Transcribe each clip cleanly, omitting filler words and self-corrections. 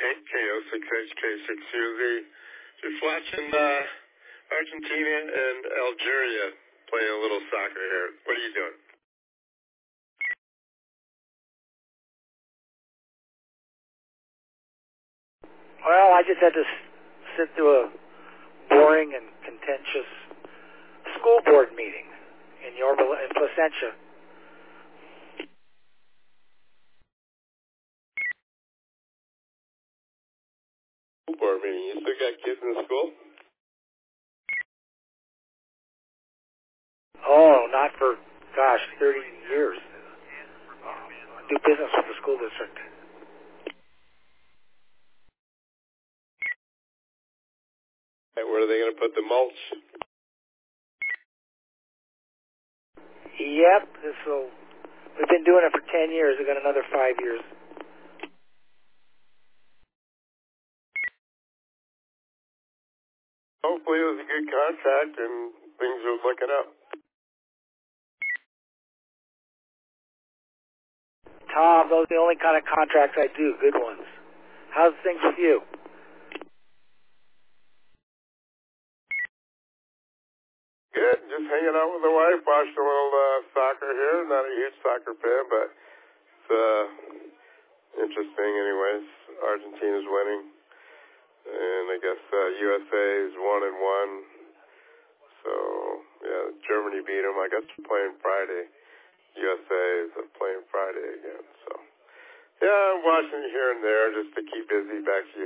Hank, KO6HK6UZ. Just watching Argentina and Algeria playing a little soccer here. What are you doing? Well, I just had to sit through a boring and contentious school board meeting in Placentia. School board meeting. You still got kids in school? Oh, not for, 30 years. I do business with the school district. And where are they going to put the mulch? Yep, we've been doing it for 10 years. We've got another 5 years. Hopefully it was a good contract and things are looking up. Tom, those are the only kind of contracts I do, good ones. How's things with you? Good, just hanging out with the wife, watching a little soccer here. Not a huge soccer fan, but it's interesting anyways. Argentina's winning, and I guess USA is 1-1. So, yeah, Germany beat them. I guess they're playing Friday. USA is playing Friday again. So, yeah, I'm watching here and there just to keep busy. Back to you.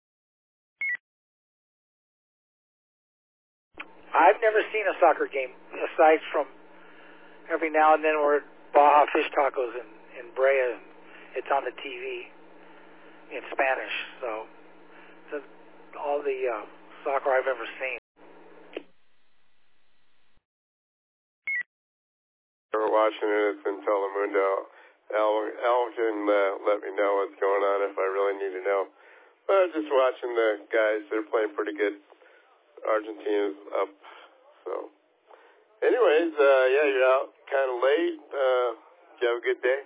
I've never seen a soccer game aside from every now and then we're at Baja Fish Tacos in Brea. And it's on the TV in Spanish. So that's all the soccer I've ever seen. We're watching it. It's in Telemundo. Al can let me know what's going on if I really need to know. But just watching the guys, they're playing pretty good. Argentina's up. So, anyways, yeah, you're out kind of late. You have a good day?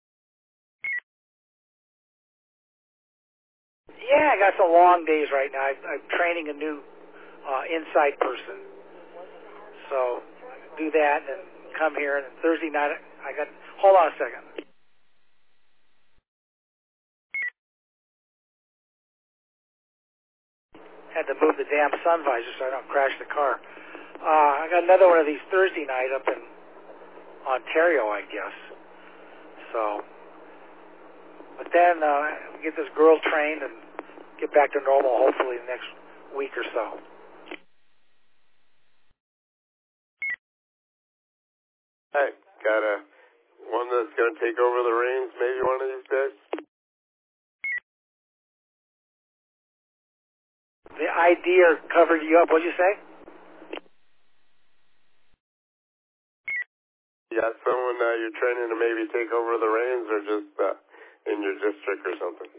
Yeah, I got some long days right now. I'm training a new inside person. So do that and come here. And Thursday night, hold on a second. Had to move the damn sun visor so I don't crash the car. I got another one of these Thursday night up in Ontario, I guess. So, but then get this girl trained and get back to normal hopefully the next week or so. Hey, got one that's going to take over the reins maybe one of these days? The idea covered you up. What'd you say? You got someone you're training to maybe take over the reins or just in your district or something?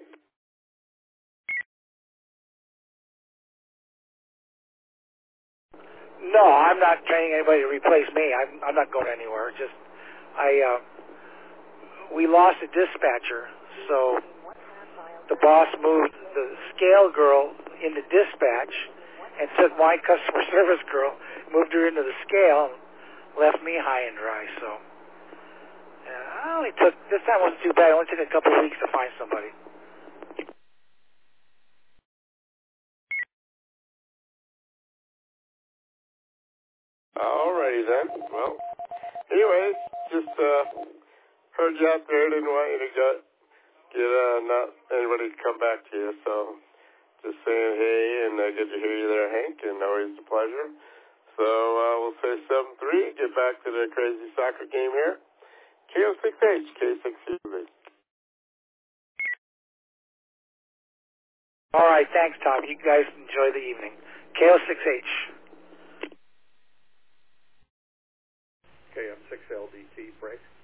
No, I'm not training anybody to replace me. I'm not going anywhere. Just we lost a dispatcher, so the boss moved the scale girl into dispatch and took my customer service girl, moved her into the scale, and left me high and dry. So this time wasn't too bad. It only took a couple of weeks to find somebody. Alrighty then. Well, anyways, just heard you out there. Didn't want you to get not anybody to come back to you. So just saying hey, and good to hear you there, Hank, and always a pleasure. So we'll say 7-3. Get back to the crazy soccer game here. KO6H, K6UZ. All right, thanks, Tom. You guys enjoy the evening. KO6H. KM6LDT, break.